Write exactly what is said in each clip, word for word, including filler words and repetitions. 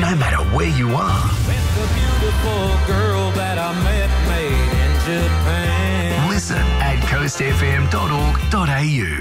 no matter where you are. Met the beautiful girl that I met made in Japan. Listen at coast f m dot org dot a u.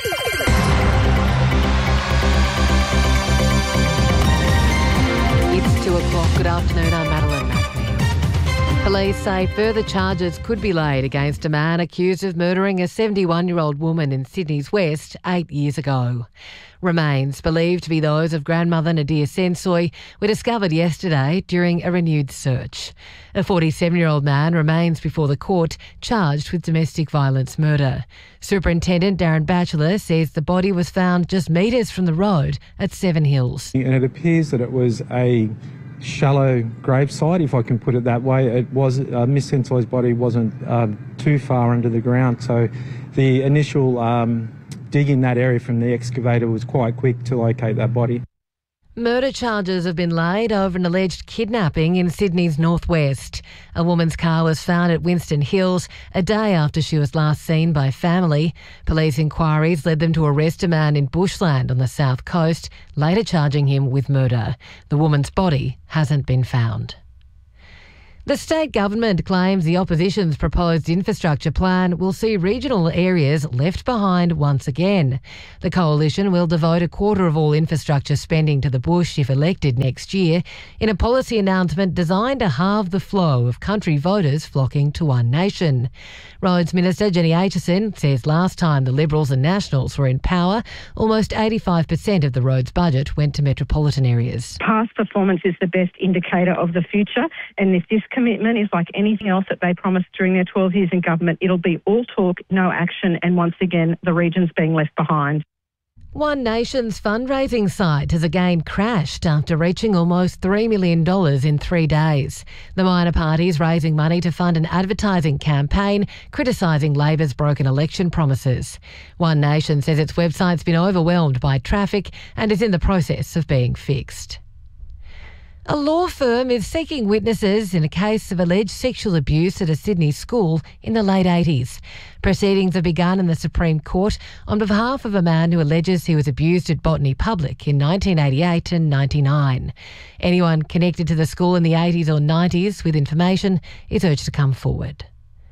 It's two o'clock. Good afternoon. I'm Madeline McNeil. Police say further charges could be laid against a man accused of murdering a seventy-one-year-old woman in Sydney's West eight years ago. Remains believed to be those of grandmother Nadia Sensoy were discovered yesterday during a renewed search. A forty-seven-year-old man remains before the court charged with domestic violence murder. Superintendent Darren Batchelor says the body was found just metres from the road at Seven Hills. And it appears that it was a shallow gravesite, if I can put it that way. It was uh, Miss Sensoy's body wasn't uh, too far under the ground, so the initial um, dig in that area from the excavator was quite quick to locate that body. Murder charges have been laid over an alleged kidnapping in Sydney's northwest. A woman's car was found at Winston Hills a day after she was last seen by family. Police inquiries led them to arrest a man in Bushland on the south coast, later charging him with murder. The woman's body hasn't been found. The state government claims the opposition's proposed infrastructure plan will see regional areas left behind once again. The coalition will devote a quarter of all infrastructure spending to the bush if elected next year in a policy announcement designed to halve the flow of country voters flocking to One Nation. Roads Minister Jenny Aitchison says last time the Liberals and Nationals were in power, almost eighty-five percent of the roads budget went to metropolitan areas. Past performance is the best indicator of the future, and if this commitment is like anything else that they promised during their twelve years in government, it'll be all talk, no action, and once again, the regions being left behind. One Nation's fundraising site has again crashed after reaching almost three million dollars in three days. The minor party's raising money to fund an advertising campaign criticising Labor's broken election promises. One Nation says its website's been overwhelmed by traffic and is in the process of being fixed. A law firm is seeking witnesses in a case of alleged sexual abuse at a Sydney school in the late eighties. Proceedings have begun in the Supreme Court on behalf of a man who alleges he was abused at Botany Public in nineteen eighty-eight and ninety-nine. Anyone connected to the school in the eighties or nineties with information is urged to come forward.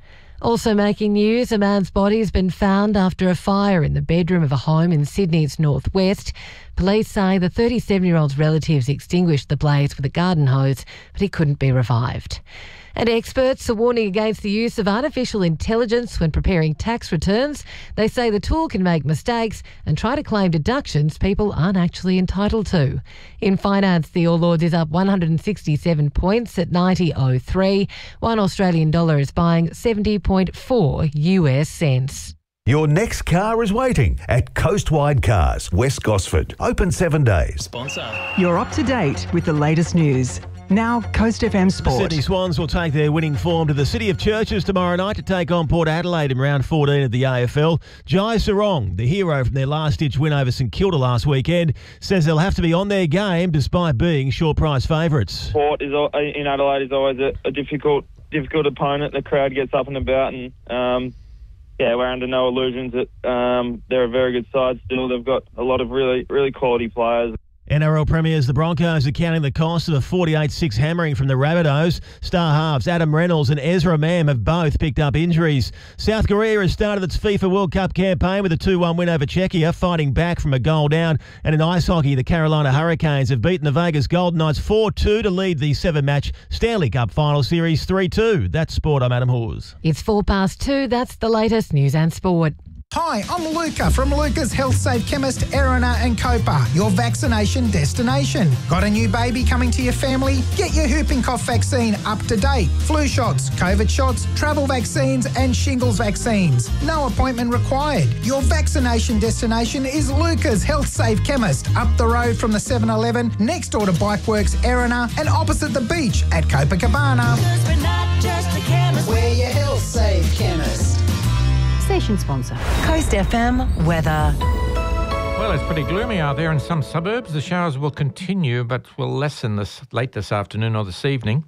Also making news, a man's body has been found after a fire in the bedroom of a home in Sydney's northwest. Police say the thirty-seven-year-old's relatives extinguished the blaze with a garden hose, but he couldn't be revived. And experts are warning against the use of artificial intelligence when preparing tax returns. They say the tool can make mistakes and try to claim deductions people aren't actually entitled to. In finance, the All Ords is up one hundred sixty-seven points at ninety oh three. One Australian dollar is buying seventy point four U S cents. Your next car is waiting at Coastwide Cars, West Gosford. Open seven days. Sponsor. You're up to date with the latest news. Now, Coast F M Sport. The Sydney Swans will take their winning form to the City of Churches tomorrow night to take on Port Adelaide in round fourteen of the A F L. Jai Sarong, the hero from their last-ditch win over St Kilda last weekend, says they'll have to be on their game despite being short price favourites. Port is in Adelaide is always a, a difficult, difficult opponent. The crowd gets up and about, and um, yeah, we're under no illusions that um, they're a very good side still. They've got a lot of really, really quality players. N R L Premiers, the Broncos are counting the cost of a forty-eight six hammering from the Rabbitohs. Star halves Adam Reynolds and Ezra Mam have both picked up injuries. South Korea has started its FIFA World Cup campaign with a two one win over Czechia, fighting back from a goal down. And in ice hockey, the Carolina Hurricanes have beaten the Vegas Golden Knights four two to lead the seven-match Stanley Cup Final Series three two. That's sport. I'm Adam Hawes. It's four past two. That's the latest news and sport. Hi, I'm Luca from Luca's Health Safe Chemist, Erina and Copa, your vaccination destination. Got a new baby coming to your family? Get your whooping cough vaccine up to date. Flu shots, COVID shots, travel vaccines and shingles vaccines. No appointment required. Your vaccination destination is Luca's Health Safe Chemist, up the road from the seven eleven, next door to Bikeworks, Erina, and opposite the beach at Copacabana. We're not just a chemist. We're your Health Safe Chemist. Station sponsor. Coast F M weather. Well, it's pretty gloomy out there in some suburbs. The showers will continue, but will lessen this late this afternoon or this evening.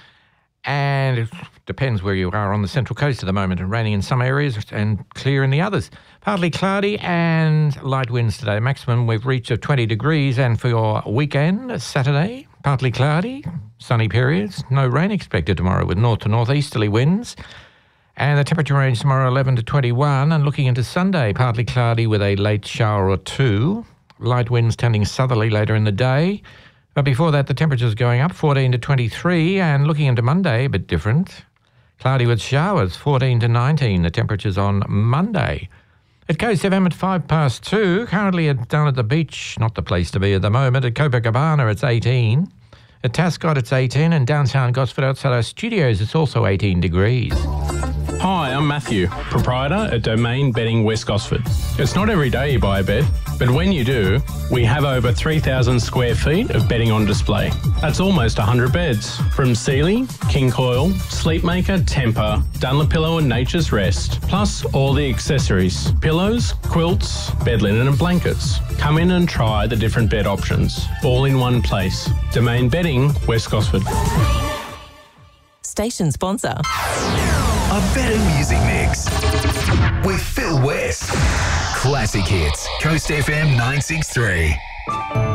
And it depends where you are on the Central Coast at the moment. And raining in some areas and clear in the others. Partly cloudy and light winds today. Maximum we've reached of twenty degrees. And for your weekend, Saturday, partly cloudy, sunny periods. No rain expected tomorrow with north to northeasterly winds. And the temperature range tomorrow eleven to twenty-one. And looking into Sunday, partly cloudy with a late shower or two. Light winds tending southerly later in the day. But before that, the temperature's going up fourteen to twenty-three. And looking into Monday, a bit different. Cloudy with showers, fourteen to nineteen. The temperature's on Monday. At Coast F M at five past two. Currently at, down at the beach, not the place to be at the moment. At Copacabana, it's eighteen. At Tascott, it's eighteen. And downtown Gosford outside our studios, it's also eighteen degrees. Hi, I'm Matthew, proprietor at Domain Bedding West Gosford. It's not every day you buy a bed, but when you do, we have over three thousand square feet of bedding on display. That's almost one hundred beds, from Sealy, King Coil, Sleepmaker, Tempur, Dunlopillow and Nature's Rest, plus all the accessories, pillows, quilts, bed linen and blankets. Come in and try the different bed options, all in one place. Domain Bedding West Gosford. Station sponsor. A better music mix with Phil West. Classic hits. Coast F M nine six three.